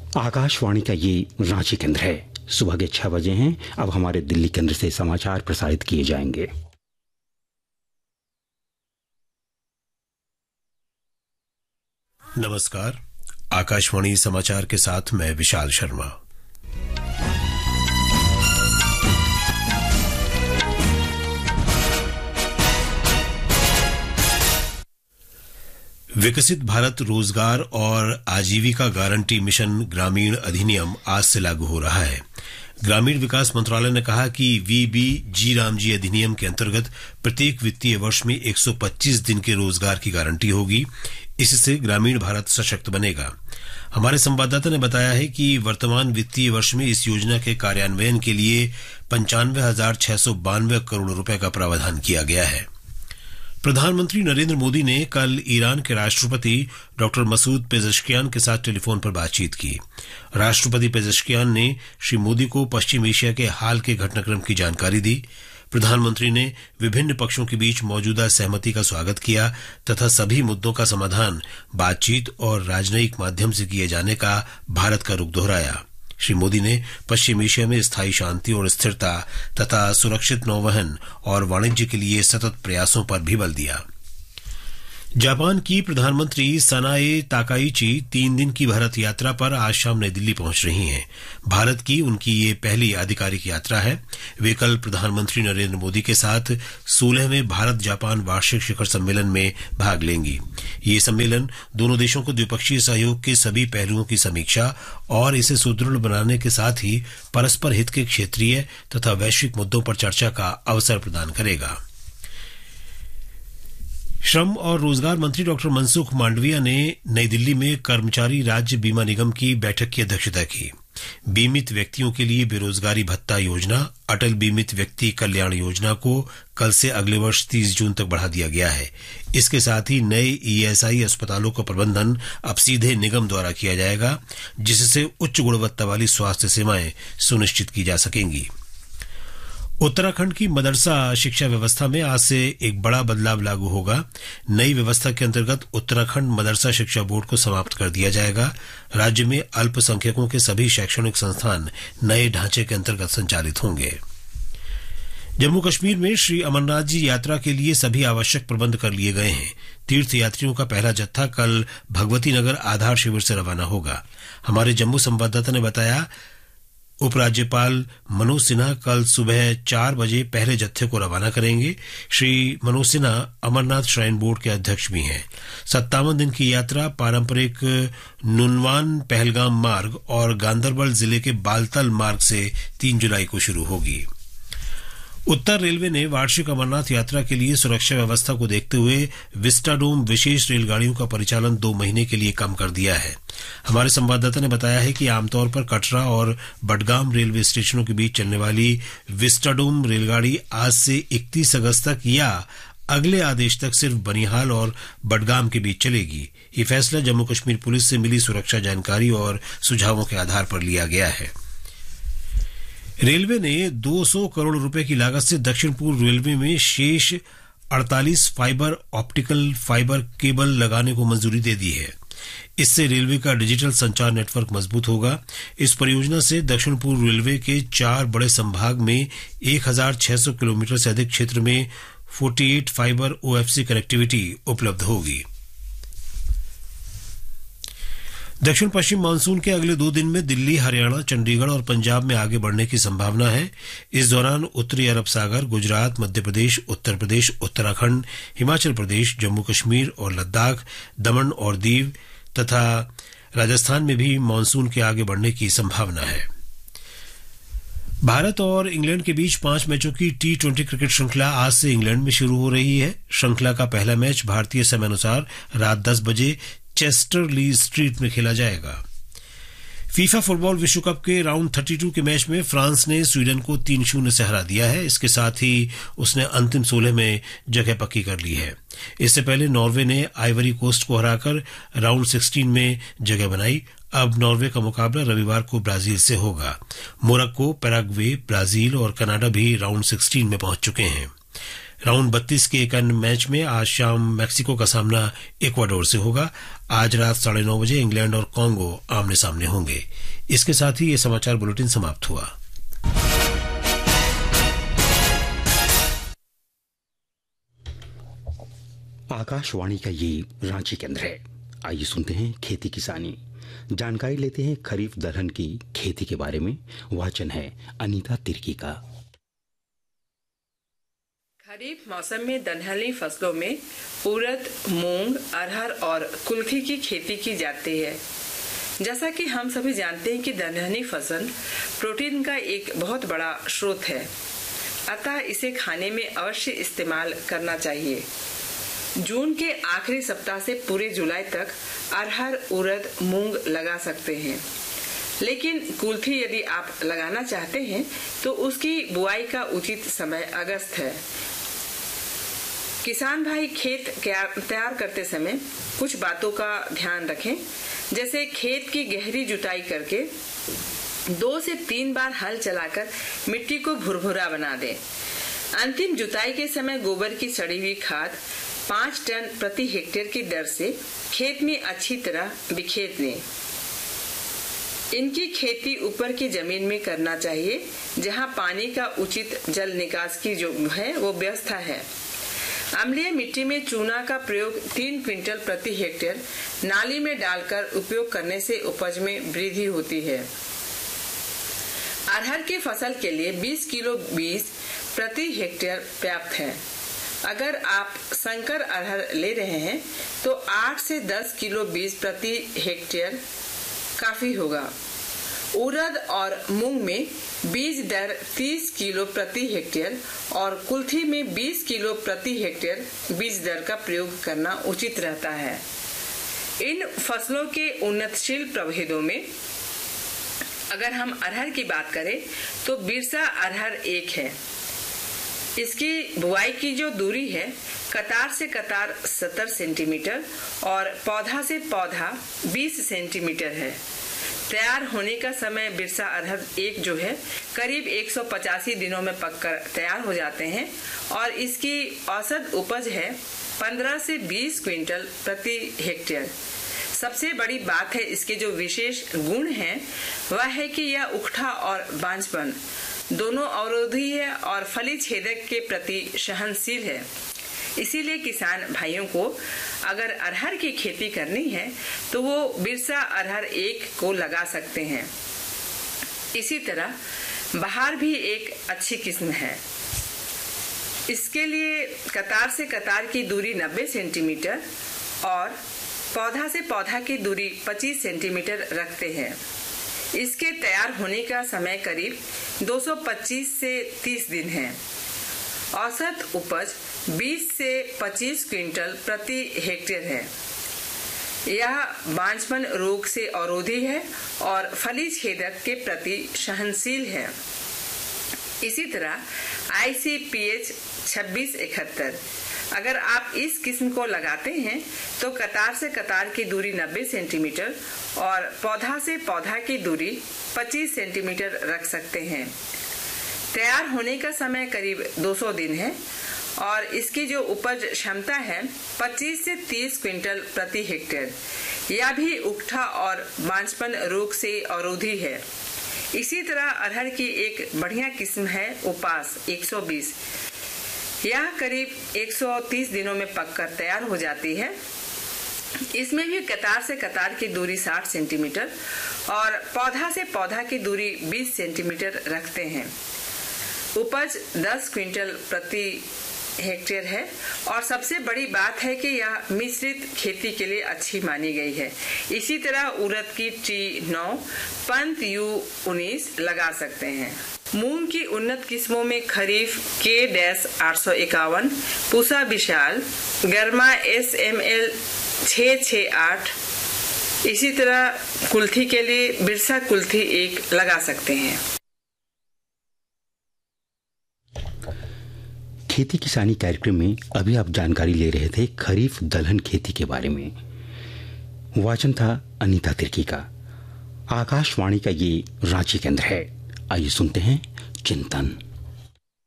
आकाशवाणी का ये रांची केंद्र है। सुबह के 6 बजे हैं। अब हमारे दिल्ली केंद्र से समाचार प्रसारित किए जाएंगे। नमस्कार, आकाशवाणी समाचार के साथ मैं विशाल शर्मा। विकसित भारत रोजगार और आजीविका गारंटी मिशन ग्रामीण अधिनियम आज से लागू हो रहा है। ग्रामीण विकास मंत्रालय ने कहा कि वीबीजी रामजी अधिनियम के अंतर्गत प्रत्येक वित्तीय वर्ष में 125 दिन के रोजगार की गारंटी होगी। इससे ग्रामीण भारत सशक्त बनेगा। हमारे संवाददाता ने बताया है कि वर्तमान वित्तीय वर्ष में इस योजना के कार्यान्वयन के लिए 95,692 करोड़ रुपए का प्रावधान किया गया है। प्रधानमंत्री नरेंद्र मोदी ने कल ईरान के राष्ट्रपति डॉक्टर मसूद पेजेश्कियान के साथ टेलीफोन पर बातचीत की। राष्ट्रपति पेजेश्कियान ने श्री मोदी को पश्चिम एशिया के हाल के घटनाक्रम की जानकारी दी। प्रधानमंत्री ने विभिन्न पक्षों के बीच मौजूदा सहमति का स्वागत किया तथा सभी मुद्दों का समाधान बातचीत और राजनयिक माध्यम से किए जाने का भारत का रुख दोहराया। श्री मोदी ने पश्चिम एशिया में स्थायी शांति और स्थिरता तथा सुरक्षित नौवहन और वाणिज्य के लिए सतत प्रयासों पर भी बल दिया। जापान की प्रधानमंत्री सनाए ताकाइची 3 दिन की भारत यात्रा पर आज शाम नई दिल्ली पहुंच रही हैं। भारत की उनकी ये पहली आधिकारिक यात्रा है। वे कल प्रधानमंत्री नरेंद्र मोदी के साथ 16वें भारत जापान वार्षिक शिखर सम्मेलन में भाग लेंगी। ये सम्मेलन दोनों देशों को द्विपक्षीय सहयोग के सभी पहलुओं की समीक्षा और इसे सुदृढ़ बनाने के साथ ही परस्पर हित के क्षेत्रीय तथा वैश्विक मुद्दों पर चर्चा का अवसर प्रदान करेगा। श्रम और रोजगार मंत्री डॉक्टर मनसुख मांडविया ने नई दिल्ली में कर्मचारी राज्य बीमा निगम की बैठक की अध्यक्षता की। बीमित व्यक्तियों के लिए बेरोजगारी भत्ता योजना अटल बीमित व्यक्ति कल्याण योजना को कल से अगले वर्ष 30 जून तक बढ़ा दिया गया है। इसके साथ ही नए ईएसआई अस्पतालों का प्रबंधन अब सीधे निगम द्वारा किया जाएगा, जिससे उच्च गुणवत्ता वाली स्वास्थ्य सेवाएं सुनिश्चित की जा सकेंगी। उत्तराखंड की मदरसा शिक्षा व्यवस्था में आज से एक बड़ा बदलाव लागू होगा। नई व्यवस्था के अंतर्गत उत्तराखंड मदरसा शिक्षा बोर्ड को समाप्त कर दिया जाएगा। राज्य में अल्पसंख्यकों के सभी शैक्षणिक संस्थान नए ढांचे के अंतर्गत संचालित होंगे। जम्मू कश्मीर में श्री अमरनाथ जी यात्रा के लिए सभी आवश्यक प्रबंध कर लिए गए हैं। तीर्थ यात्रियों का पहला जत्था कल भगवती नगर आधार शिविर से रवाना होगा। हमारे जम्मू संवाददाता ने बताया, उपराज्यपाल मनोज सिन्हा कल सुबह 4 बजे पहले जत्थे को रवाना करेंगे। श्री मनोज सिन्हा अमरनाथ श्राइन बोर्ड के अध्यक्ष भी हैं। 57 दिन की यात्रा पारंपरिक नुनवान पहलगाम मार्ग और गांदरबल जिले के बालतल मार्ग से 3 जुलाई को शुरू होगी। उत्तर रेलवे ने वार्षिक अमरनाथ यात्रा के लिए सुरक्षा व्यवस्था को देखते हुए विस्टाडोम विशेष रेलगाड़ियों का परिचालन 2 महीने के लिए कम कर दिया है। हमारे संवाददाता ने बताया है कि आमतौर पर कटरा और बडगाम रेलवे स्टेशनों के बीच चलने वाली विस्टाडोम रेलगाड़ी आज से 31 अगस्त तक या अगले आदेश तक सिर्फ बनिहाल और बडगाम के बीच चलेगी। ये फैसला जम्मू कश्मीर पुलिस से मिली सुरक्षा जानकारी और सुझावों के आधार पर लिया गया है। रेलवे ने 200 करोड़ रुपए की लागत से दक्षिण पूर्व रेलवे में शेष 48 फाइबर ऑप्टिकल फाइबर केबल लगाने को मंजूरी दे दी है। इससे रेलवे का डिजिटल संचार नेटवर्क मजबूत होगा। इस परियोजना से दक्षिण पूर्व रेलवे के 4 बड़े संभाग में 1600 किलोमीटर से अधिक क्षेत्र में 48 फाइबर ओएफसी कनेक्टिविटी उपलब्ध होगी। दक्षिण पश्चिम मानसून के अगले 2 दिन में दिल्ली, हरियाणा, चंडीगढ़ और पंजाब में आगे बढ़ने की संभावना है। इस दौरान उत्तरी अरब सागर, गुजरात, मध्य प्रदेश, उत्तर प्रदेश, उत्तराखंड, हिमाचल प्रदेश, जम्मू कश्मीर और लद्दाख, दमन और दीव तथा राजस्थान में भी मानसून के आगे बढ़ने की संभावना है। भारत और इंग्लैंड के बीच 5 मैचों की T20 क्रिकेट श्रृंखला आज से इंग्लैंड में शुरू हो रही है। श्रृंखला का पहला मैच भारतीय समयानुसार रात 10 बजे चेस्टर ली स्ट्रीट में खेला जाएगा। फीफा फुटबॉल विश्व कप के राउंड 32 के मैच में फ्रांस ने स्वीडन को 3-0 से हरा दिया है। इसके साथ ही उसने अंतिम 16 में जगह पक्की कर ली है। इससे पहले नॉर्वे ने आइवरी कोस्ट को हराकर राउंड 16 में जगह बनाई। अब नॉर्वे का मुकाबला रविवार को ब्राजील से होगा। मोरक्को, पैराग्वे, ब्राजील और कनाडा भी राउंड 16 में पहुंच चुके हैं। राउंड 32 के एक अन्य मैच में आज शाम मैक्सिको का सामना इक्वाडोर से होगा। आज रात 9:30 बजे इंग्लैंड और कांगो आमने सामने होंगे। इसके साथ ही ये समाचार बुलेटिन समाप्त हुआ। आकाशवाणी का ये रांची केंद्र है। आइए सुनते हैं खेती किसानी, जानकारी लेते हैं खरीफ दलहन की खेती के बारे में। वाचन है अनीता तिर्की का। खरीफ मौसम में दलहनी फसलों में उड़द, मूंग, अरहर और कुल्थी की खेती की जाती है। जैसा कि हम सभी जानते हैं कि दलहनी फसल प्रोटीन का एक बहुत बड़ा स्रोत है, अतः इसे खाने में अवश्य इस्तेमाल करना चाहिए। जून के आखिरी सप्ताह से पूरे जुलाई तक अरहर, उड़द, मूंग लगा सकते हैं, लेकिन कुल्थी यदि आप लगाना चाहते हैं तो उसकी बुआई का उचित समय अगस्त है। किसान भाई खेत तैयार करते समय कुछ बातों का ध्यान रखें, जैसे खेत की गहरी जुताई करके 2 से 3 बार हल चलाकर मिट्टी को भुरभुरा बना दें। अंतिम जुताई के समय गोबर की सड़ी हुई खाद 5 टन प्रति हेक्टेयर की दर से खेत में अच्छी तरह बिखेर लें। इनकी खेती ऊपर की जमीन में करना चाहिए, जहां पानी का उचित जल निकास की जो है वो व्यवस्था है। अम्लीय मिट्टी में चूना का प्रयोग 3 क्विंटल प्रति हेक्टेयर नाली में डालकर उपयोग करने से उपज में वृद्धि होती है। अरहर की फसल के लिए 20 किलो बीज प्रति हेक्टेयर पर्याप्त है। अगर आप संकर अरहर ले रहे हैं तो 8 से 10 किलो बीज प्रति हेक्टेयर काफी होगा। उड़द और मूंग में बीज दर 30 किलो प्रति हेक्टेयर और कुल्थी में 20 किलो प्रति हेक्टेयर बीज दर का प्रयोग करना उचित रहता है। इन फसलों के उन्नतशील प्रभेदों में अगर हम अरहर की बात करें तो बिरसा अरहर एक है। इसकी बुआई की जो दूरी है कतार से कतार 70 सेंटीमीटर और पौधा से पौधा 20 सेंटीमीटर है। तैयार होने का समय बिरसा अरहर एक जो है करीब 185 दिनों में पककर तैयार हो जाते हैं और इसकी औसत उपज है 15 से 20 क्विंटल प्रति हेक्टेयर। सबसे बड़ी बात है इसके जो विशेष गुण हैं वह है कि यह उखठा और बांझपन दोनों अवरोधी है और फली छेदक के प्रति सहनशील है। इसीलिए किसान भाइयों को अगर अरहर की खेती करनी है तो वो बिरसा अरहर एक को लगा सकते हैं। इसी तरह बहार भी एक अच्छी किस्म है। इसके लिए कतार से कतार की दूरी 90 सेंटीमीटर और पौधा से पौधा की दूरी 25 सेंटीमीटर रखते हैं। इसके तैयार होने का समय करीब 225 से 30 दिन है। औसत उपज 20 से 25 क्विंटल प्रति हेक्टेयर है। यह बांझपन रोग से अवरोधी है और फली छेदक के प्रति सहनशील है। इसी तरह ICPH 2671 अगर आप इस किस्म को लगाते हैं तो कतार से कतार की दूरी 90 सेंटीमीटर और पौधा से पौधा की दूरी 25 सेंटीमीटर रख सकते हैं। तैयार होने का समय करीब 200 दिन है और इसकी जो उपज क्षमता है 25 से 30 क्विंटल प्रति हेक्टेयर। यह भी उकठा और बांझपन रोग से अवरोधी है। इसी तरह अरहर की एक बढ़िया किस्म है उपास 120। यह करीब 130 दिनों में पककर तैयार हो जाती है। इसमें भी कतार से कतार की दूरी 60 सेंटीमीटर और पौधा से पौधा की दूरी 20 सेंटीमीटर रखते हैं। उपज 10 क्विंटल प्रति हेक्टेयर है और सबसे बड़ी बात है कि यह मिश्रित खेती के लिए अच्छी मानी गई है। इसी तरह उड़द की T9 पंत U19 लगा सकते हैं। मूंग की उन्नत किस्मों में खरीफ K-851, पूसा विशाल, गर्मा SML 668, इसी तरह कुल्थी के लिए बिरसा कुल्थी एक लगा सकते हैं। खेती किसानी कार्यक्रम में अभी आप जानकारी ले रहे थे खरीफ दलहन खेती के बारे में। वाचन था अनीता तिर्की का। आकाशवाणी का ये रांची केंद्र है। आइए सुनते हैं चिंतन।